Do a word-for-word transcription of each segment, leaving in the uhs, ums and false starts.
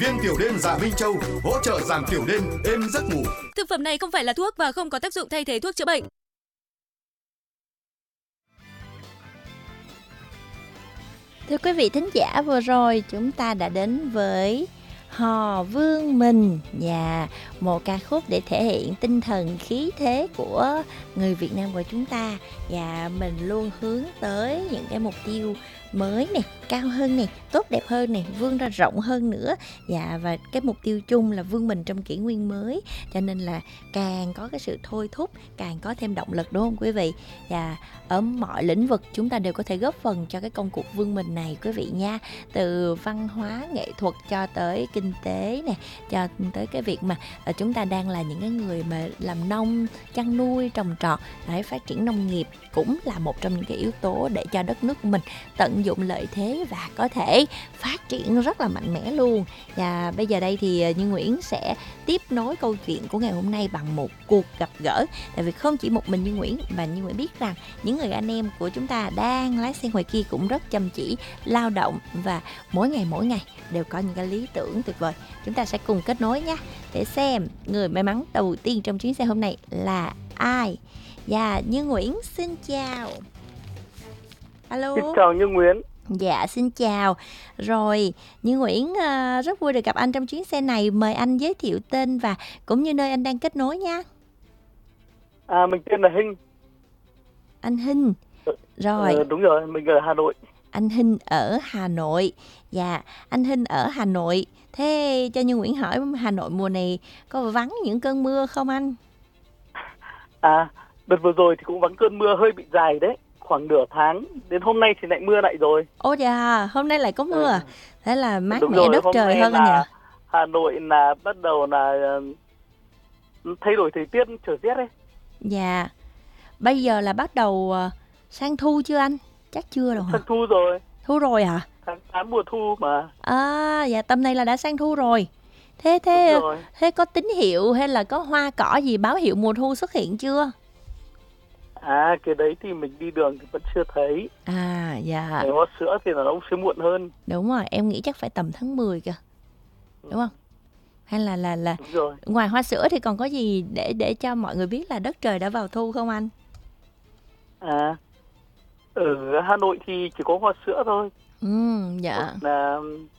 Viên tiểu đêm Dạ Minh Châu hỗ trợ giảm tiểu đêm, êm giấc ngủ. Thực phẩm này không phải là thuốc và không có tác dụng thay thế thuốc chữa bệnh. Thưa quý vị thính giả, vừa rồi chúng ta đã đến với Hò Vương Mình, và một ca khúc để thể hiện tinh thần khí thế của người Việt Nam của chúng ta. Và mình luôn hướng tới những cái mục tiêu mới này, cao hơn này, tốt đẹp hơn này, vươn ra rộng hơn nữa. Dạ, và cái mục tiêu chung là vươn mình trong kỷ nguyên mới. Cho nên là càng có cái sự thôi thúc, càng có thêm động lực, đúng không quý vị? Và ở mọi lĩnh vực chúng ta đều có thể góp phần cho cái công cuộc vươn mình này quý vị nha. Từ văn hóa, nghệ thuật cho tới kinh tế nè, cho tới cái việc mà chúng ta đang là những cái người mà làm nông, chăn nuôi, trồng trọt, để phát triển nông nghiệp cũng là một trong những cái yếu tố để cho đất nước của mình tận dụng lợi thế và có thể phát triển rất là mạnh mẽ luôn. Và bây giờ đây thì Như Nguyễn sẽ tiếp nối câu chuyện của ngày hôm nay bằng một cuộc gặp gỡ. Tại vì không chỉ một mình Như Nguyễn, và Như Nguyễn biết rằng những người anh em của chúng ta đang lái xe ngoài kia cũng rất chăm chỉ, lao động và mỗi ngày mỗi ngày đều có những cái lý tưởng tuyệt vời. Chúng ta sẽ cùng kết nối nhé, để xem người may mắn đầu tiên trong chuyến xe hôm nay là ai. Dạ, Như Nguyễn xin chào. Alo. Xin chào Như Nguyễn. Dạ, xin chào. Rồi, Như Nguyễn uh, rất vui được gặp anh trong chuyến xe này. Mời anh giới thiệu tên và cũng như nơi anh đang kết nối nha. À, mình tên là Hinh. Anh Hinh. Rồi. Ừ, đúng rồi, mình ở Hà Nội. Anh Hinh ở Hà Nội. Dạ, anh Hinh ở Hà Nội. Thế cho Như Nguyễn hỏi, Hà Nội mùa này có vắng những cơn mưa không anh? À, đợt vừa rồi thì cũng vắng cơn mưa hơi bị dài đấy. Khoảng nửa tháng, đến hôm nay thì lại mưa lại rồi. Ồ dạ, hôm nay lại có mưa. Ừ. Thế là mát đúng mẻ rồi, đất trời hơn anh nhỉ? Hà Nội là bắt đầu là thay đổi thời tiết trở rét đấy. Dạ. Bây giờ là bắt đầu sang thu chưa anh? Chắc chưa đâu hả? Sang thu rồi. Thu rồi hả? Tháng tám mùa thu mà. À, dạ tầm này là đã sang thu rồi. Thế thế thế có tín hiệu hay là có hoa cỏ gì báo hiệu mùa thu xuất hiện chưa? À, cái đấy thì mình đi đường thì vẫn chưa thấy. À, dạ. Ngày hoa sữa thì là nó sẽ muộn hơn. Đúng rồi, em nghĩ chắc phải tầm tháng mười kìa. Đúng không? Hay là là là Đúng rồi. Ngoài hoa sữa thì còn có gì để để cho mọi người biết là đất trời đã vào thu không anh? À, ở Hà Nội thì chỉ có hoa sữa thôi. Ừ, dạ. Hoặc là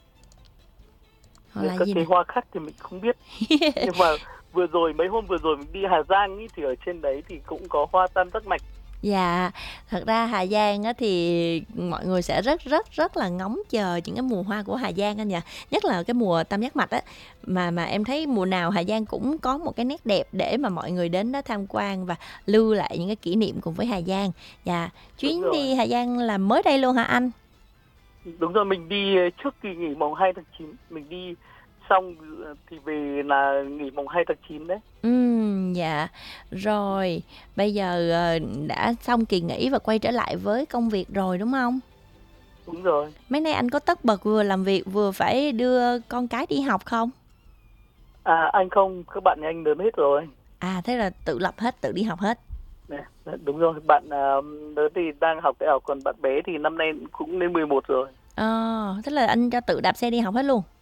Hoặc là các gì cái nè? hoa khác thì mình không biết. Nhưng mà vừa rồi, mấy hôm vừa rồi mình đi Hà Giang ý, thì ở trên đấy thì cũng có hoa tam giác mạch. Dạ, thật ra Hà Giang á, thì mọi người sẽ rất rất rất là ngóng chờ những cái mùa hoa của Hà Giang anh nhỉ. Nhất là cái mùa tam giác mạch á, mà mà em thấy mùa nào Hà Giang cũng có một cái nét đẹp để mà mọi người đến đó tham quan và lưu lại những cái kỷ niệm cùng với Hà Giang. Dạ, chuyến đi Hà Giang là mới đây luôn hả anh? Đúng rồi, mình đi trước kỳ nghỉ mùng hai tháng chín, mình đi xong thì về là nghỉ mùng hai tháng chín đấy. Ừ, dạ. Rồi, bây giờ đã xong kỳ nghỉ và quay trở lại với công việc rồi đúng không? Đúng rồi. Mấy nay anh có tất bật vừa làm việc vừa phải đưa con cái đi học không? À, anh không, các bạn nhà anh lớn hết rồi. À, thế là tự lập hết, tự đi học hết. Nè, đúng rồi, bạn lớn thì đang học đại học, còn bạn bé thì năm nay cũng lên mười một rồi. Ờ, thế là anh cho tự đạp xe đi học hết luôn?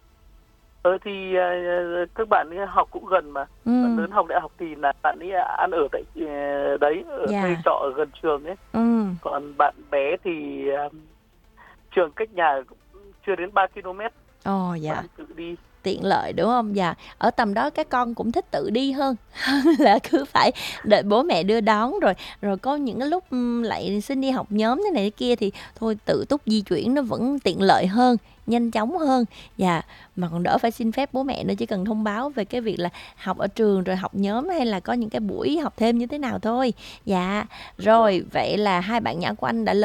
Ờ thì uh, các bạn ấy học cũng gần mà. Ừ. Bạn lớn học đại học thì là bạn ấy ăn ở tại uh, đấy, ở yeah. thuê trọ ở gần trường ấy. Ừ. Còn bạn bé thì uh, trường cách nhà chưa đến ba ki lô mét. Ồ dạ. Bạn tự đi. Tiện lợi đúng không? Dạ. Ở tầm đó các con cũng thích tự đi hơn là cứ phải đợi bố mẹ đưa đón, rồi rồi có những cái lúc lại xin đi học nhóm thế này thế kia thì thôi tự túc di chuyển nó vẫn tiện lợi hơn, nhanh chóng hơn. Dạ, mà còn đỡ phải xin phép bố mẹ nữa, chỉ cần thông báo về cái việc là học ở trường rồi học nhóm hay là có những cái buổi học thêm như thế nào thôi. Dạ. Rồi, vậy là hai bạn nhỏ của anh đã lớn